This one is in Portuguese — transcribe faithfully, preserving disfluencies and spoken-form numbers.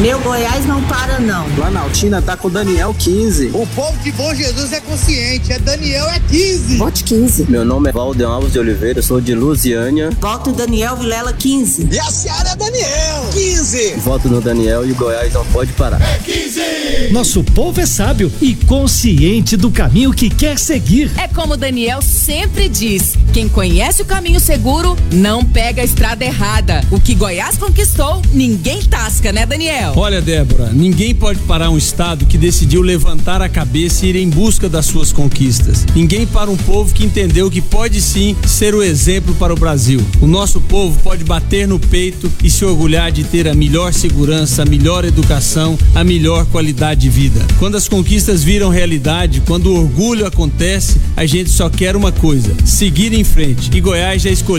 Meu Goiás não para, não. Planaltina tá com o Daniel quinze. O povo de Bom Jesus é consciente, é Daniel é quinze. Vote quinze. Meu nome é Valdeão Alves de Oliveira, eu sou de Lusiânia. Voto Daniel Vilela quinze. E a Seara é Daniel quinze. Voto no Daniel e o Goiás não pode parar. É quinze. Nosso povo é sábio e consciente do caminho que quer seguir. É como Daniel sempre diz: quem conhece o caminho seguro não pega a estrada errada. O que Goiás conquistou, ninguém tasca, né, Daniel? Olha, Débora, ninguém pode parar um estado que decidiu levantar a cabeça e ir em busca das suas conquistas. Ninguém para um povo que entendeu que pode sim ser o exemplo para o Brasil. O nosso povo pode bater no peito e se orgulhar de ter a melhor segurança, a melhor educação, a melhor qualidade de vida. Quando as conquistas viram realidade, quando o orgulho acontece, a gente só quer uma coisa: seguir em frente. E Goiás já escolheu